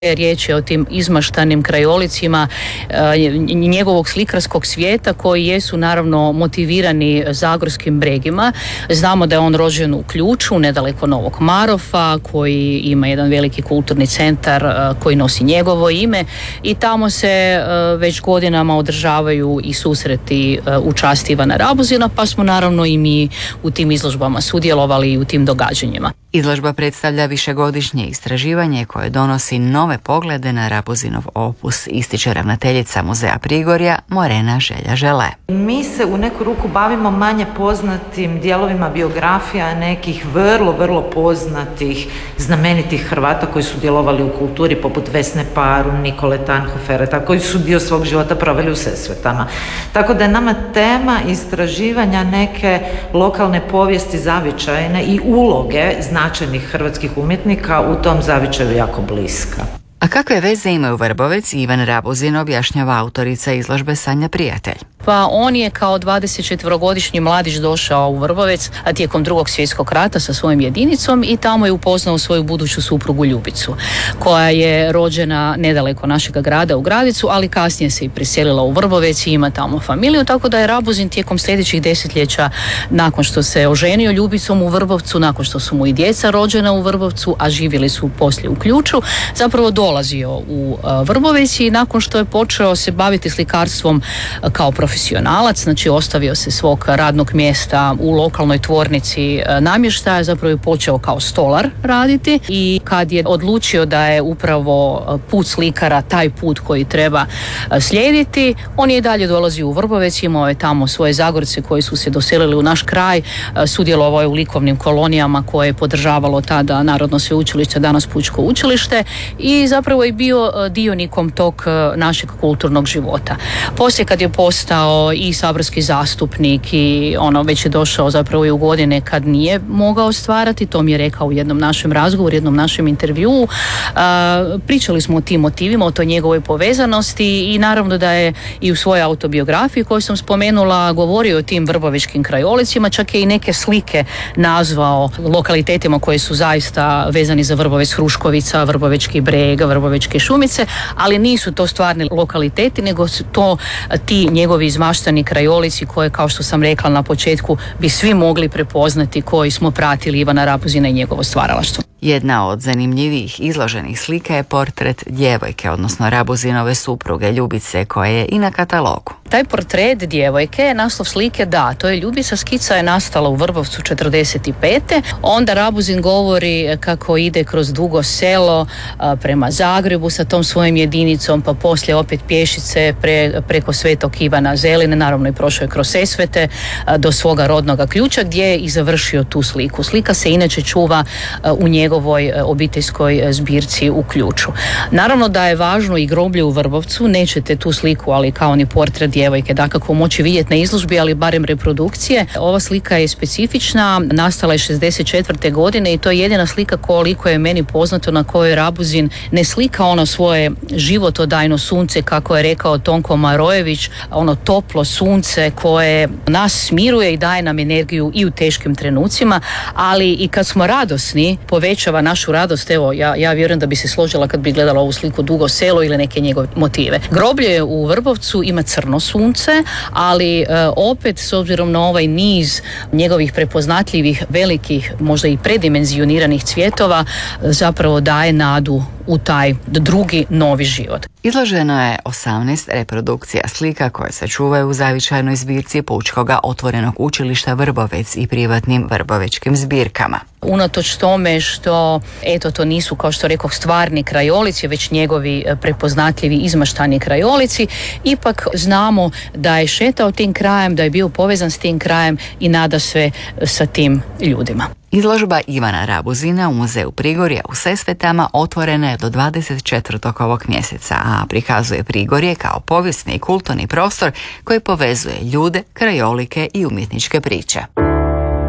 Riječ je o tim izmaštanim krajolicima njegovog slikarskog svijeta koji jesu naravno motivirani zagorskim bregima. Znamo da je on rođen u Ključu, nedaleko Novog Marofa, koji ima jedan veliki kulturni centar koji nosi njegovo ime i tamo se već godinama održavaju i susreti u čast Ivana Rabuzina, pa smo naravno i mi u tim izložbama sudjelovali i u tim događanjima. Izložba predstavlja višegodišnje istraživanje koje donosi nove poglede na Rabuzinov opus, ističe ravnateljica Muzeja Prigorja Morena Želja Žele. Mi se u neku ruku bavimo manje poznatim dijelovima biografija nekih vrlo poznatih, znamenitih Hrvata koji su djelovali u kulturi, poput Vesne Parun, Nikole Tanhofera, koji su dio svog života proveli u Sesvetama. Tako da je nama tema istraživanja neke lokalne povijesti zavičajne i uloge značajnih hrvatskih umjetnika u tom zavičaju jako bliska. A kakve veze imaju Vrbovec i Ivan Rabuzin, objašnjava autorica izložbe Sanja Prijatelj. Pa on je kao 24-godišnji mladić došao u Vrbovec tijekom Drugog svjetskog rata sa svojim jedinicom i tamo je upoznao svoju buduću suprugu Ljubicu, koja je rođena nedaleko našega grada u Gradicu, ali kasnije se i preselila u Vrbovec i ima tamo familiju, tako da je Rabuzin tijekom sljedećih desetljeća, nakon što se oženio Ljubicom u Vrbovcu, nakon što su mu i djeca rođena u Vrbovcu, a živjeli su poslije u Ključu, zapravo dolazio u Vrbovec i nakon što je počeo se baviti slikarstvom kao profesionalac, znači ostavio se svog radnog mjesta u lokalnoj tvornici namještaja, zapravo je počeo kao stolar raditi i kad je odlučio da je upravo put slikara taj put koji treba slijediti, on je i dalje dolazio u Vrbovec, imao je tamo svoje Zagorce koji su se doselili u naš kraj, sudjelovao je u likovnim kolonijama koje je podržavalo tada Narodno sveučilište, danas Pučko učilište, i zapravo je bio dionikom tog našeg kulturnog života. Poslije kad je postao i saborski zastupnik i već je došao zapravo i u godine kad nije mogao stvarati, to mi je rekao u jednom našem razgovoru, jednom našem intervjuu. Pričali smo o tim motivima, o toj njegovoj povezanosti i naravno da je i u svojoj autobiografiji koju sam spomenula govorio o tim vrbovečkim krajolicima, čak je i neke slike nazvao lokalitetima koji su zaista vezani za Vrbovec, Hruškovica, Vrbovečki breg, Vrbovečke šumice, ali nisu to stvarni lokaliteti, nego su to ti njegovi izmaštani krajolici koje, kao što sam rekla na početku, bi svi mogli prepoznati koji smo pratili Ivana Rabuzina i njegovo stvaralaštvo. Jedna od zanimljivijih izloženih slika je portret djevojke, odnosno Rabuzinove supruge Ljubice, koja je i na katalogu. Taj portret djevojke, naslov slike, da, to je Ljubica, skica je nastala u Vrbovcu 45. Onda Rabuzin govori kako ide kroz Dugo Selo prema Zagrebu sa tom svojim jedinicom, pa poslije opet pješice preko Svetog Ivana Zeline, naravno i prošao je kroz Sesvete do svoga rodnoga Ključa gdje je i završio tu sliku. Slika se inače čuva u njegovoj obiteljskoj zbirci u Ključu. Naravno da je važno i groblje u Vrbovcu, nećete tu sliku, ali kao ni portret djevojke dakako moći vidjeti na izložbi, ali barem reprodukcije. Ova slika je specifična, nastala je 64. godine i to je jedina slika koliko je meni poznato na kojoj Rabuzin ne slika ono svoje životodajno sunce, kako je rekao Tonko Marojević, ono toplo sunce koje nas smiruje i daje nam energiju i u teškim trenucima, ali i kad smo radosni povećava našu radost. Evo, ja vjerujem da bi se složila kad bi gledala ovu sliku Dugo Selo ili neke njegove motive. Groblje u Vrbovcu ima crno sunce, ali opet s obzirom na ovaj niz njegovih prepoznatljivih, velikih, možda i predimenzioniranih cvjetova, zapravo daje nadu u taj drugi novi život. Izloženo je 18 reprodukcija slika koje se čuvaju u zavičajnoj zbirci Pučkoga otvorenog učilišta Vrbovec i privatnim vrbovečkim zbirkama. Unatoč tome što, to nisu, kao što rekoh, stvarni krajolici, već njegovi prepoznatljivi izmaštani krajolici, ipak znamo da je šetao tim krajem, da je bio povezan s tim krajem i nada sve sa tim ljudima. Izložba Ivana Rabuzina u Muzeju Prigorja u Sesvetama otvorena je do 24. ovog mjeseca, a prikazuje Prigorje kao povijesni i kulturni prostor koji povezuje ljude, krajolike i umjetničke priče.